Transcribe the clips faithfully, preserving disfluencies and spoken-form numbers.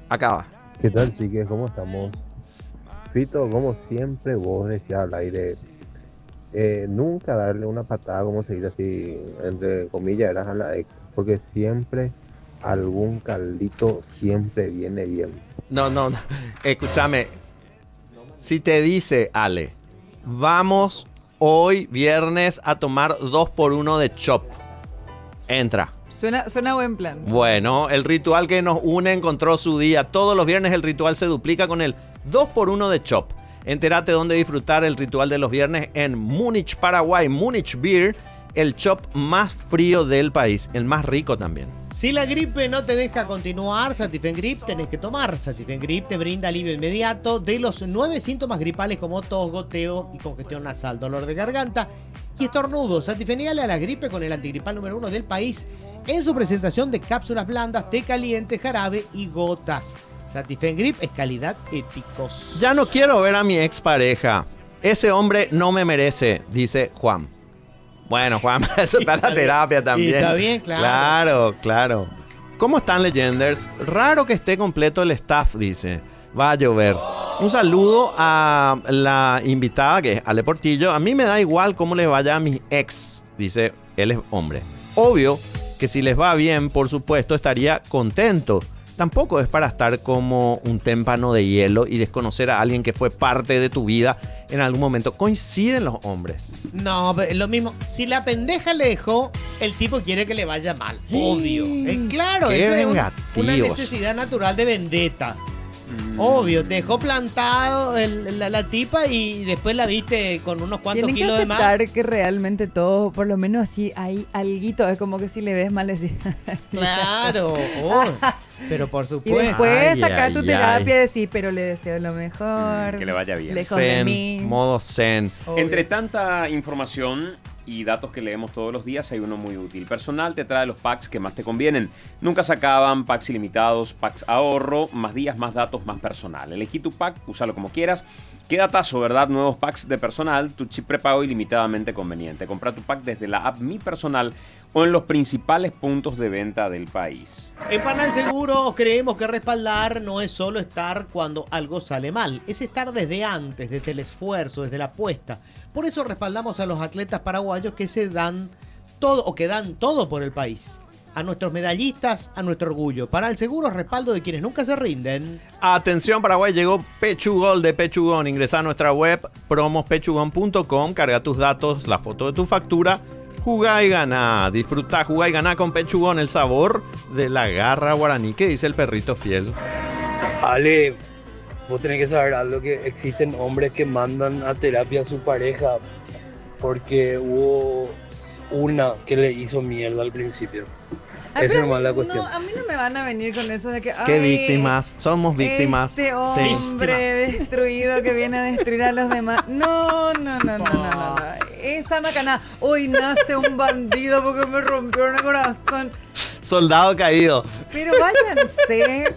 Acaba. ¿Qué tal, chiques? ¿Cómo estamos? Fito, como siempre, vos decías al aire, eh, nunca darle una patada, como se dice así, entre comillas, eras a la ex, porque siempre algún caldito siempre viene bien. No, no, no. Escúchame. Si te dice, Ale, vamos hoy viernes a tomar dos por uno de Chop. Entra. Suena, suena buen plan. Bueno, el ritual que nos une encontró su día. Todos los viernes el ritual se duplica con el dos por uno de Chop. Entérate dónde disfrutar el ritual de los viernes en Múnich, Paraguay. Múnich Beer, el Chop más frío del país. El más rico también. Si la gripe no te deja continuar, Satifengrip tenés que tomar. Satifengrip te brinda alivio inmediato de los nueve síntomas gripales como tos, goteo y congestión nasal, dolor de garganta y estornudo. Satifeniale a la gripe con el antigripal número uno del país en su presentación de cápsulas blandas, té caliente, jarabe y gotas. Satifengrip es calidad éticos. Ya no quiero ver a mi expareja. Ese hombre no me merece, dice Juan. Bueno, Juan, eso está en la terapia también. Y está bien, claro. Claro, claro. ¿Cómo están, Legenders? Raro que esté completo el staff, dice. Va a llover. Un saludo a la invitada, que es Ale Portillo. A mí me da igual cómo les vaya a mis ex, dice, él es hombre. Obvio que si les va bien, por supuesto, estaría contento. Tampoco es para estar como un témpano de hielo y desconocer a alguien que fue parte de tu vida en algún momento. Coinciden los hombres. No, pero es lo mismo. Si la pendeja le dejó, el tipo quiere que le vaya mal. Obvio. Es claro, Qué esa es un- vengativos. una necesidad natural de vendetta. Obvio, te dejó plantado el- la, la tipa y después la viste con unos cuantos Tienen que kilos de más. aceptar que realmente todo, por lo menos así, hay alguito. Es como que si le ves mal, decís. Claro, oh, pero por Y supuesto. después Ay, sacar ay, tu ay. terapia y decís, pero le deseo lo mejor. Que le vaya bien. Lejos de Zen, mí. modo zen. Obvio. Entre tanta información y datos que leemos todos los días, hay uno muy útil. Personal te trae los packs que más te convienen. Nunca se acaban, packs ilimitados, packs ahorro, más días, más datos, más personal. Elegí tu pack, úsalo como quieras. Qué datazo, ¿verdad? Nuevos packs de personal, tu chip prepago ilimitadamente conveniente. Compra tu pack desde la app Mi Personal o en los principales puntos de venta del país. En Panal Seguro creemos que respaldar no es solo estar cuando algo sale mal, es estar desde antes, desde el esfuerzo, desde la apuesta. Por eso respaldamos a los atletas paraguayos que se dan todo o que dan todo por el país. A nuestros medallistas, a nuestro orgullo. Panal Seguro, respaldo de quienes nunca se rinden. Atención, Paraguay, llegó Pechugol de Pechugón. Ingresa a nuestra web promos pechugón punto com, carga tus datos, la foto de tu factura, jugá y ganá. Disfruta, jugá y ganá con Pechugón, el sabor de la garra guaraní que dice el perrito fiel. Ale, vos tenés que saber algo, que existen hombres que mandan a terapia a su pareja porque hubo una que le hizo mierda al principio. Ay, Esa pero nomás la no, cuestión. a mí no me van a venir con eso de que. Qué ay, víctimas, somos víctimas. Este Sí. hombre destruido que viene a destruir a los demás. No, no, no, no, no, no, no. Esa macana. Hoy nace un bandido porque me rompieron el corazón. Soldado caído. Pero váyanse.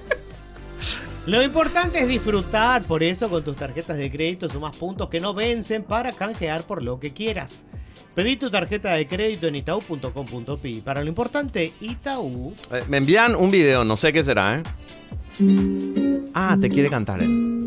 Lo importante es disfrutar, por eso con tus tarjetas de crédito sumas puntos que no vencen para canjear por lo que quieras. Pedí tu tarjeta de crédito en itau punto com punto pi. Para lo importante, Itaú. Eh, me envían un video, no sé qué será, ¿eh? Ah, te quiere cantar él.